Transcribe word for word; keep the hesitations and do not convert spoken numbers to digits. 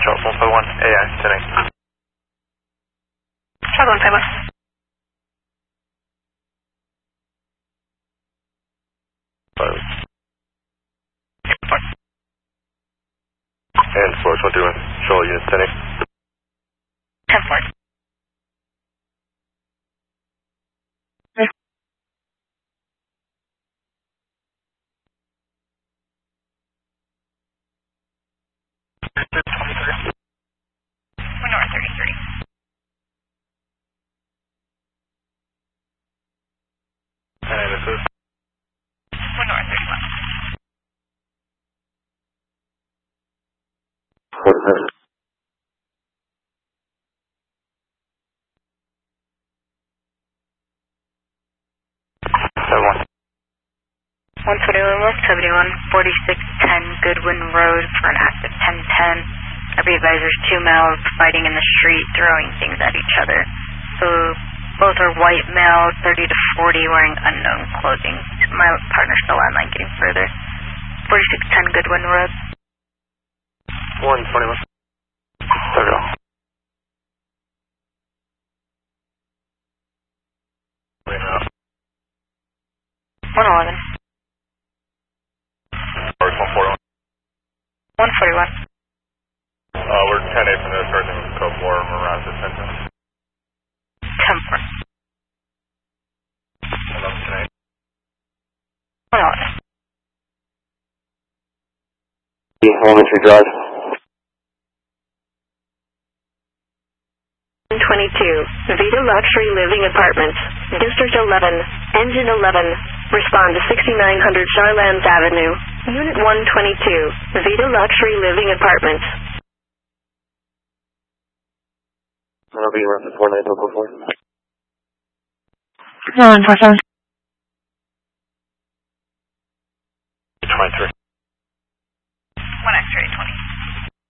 Charles one five one, A I, ten eight. Charles one five one. And Force one three one, Charles unit ten eight. ten four. One north thirty-three. And this is? One north thirty-one. What is it? seven one. one twenty-one West seventy-one, forty-six ten Goodwin Road for an active ten ten. I be advisors, two males fighting in the street, throwing things at each other. So both are white male, thirty to forty, wearing unknown clothing. My partner's still online getting further. forty-six ten Goodwin Road. one twenty-one. There we go. one eleven. Force one forty-one. one forty-one. Uh, we're ten eight from this, starting with code four, Mirage attention. ten four. eleven ten eight. one eleven. Elementary Drive. twenty-two, Vita Luxury Living Apartments, District eleven, Engine eleven, respond to sixty-nine hundred Charlands Avenue, Unit one twenty-two, Vita Luxury Living Apartments. I'll be around four nine four four. nine four seven. twenty-three.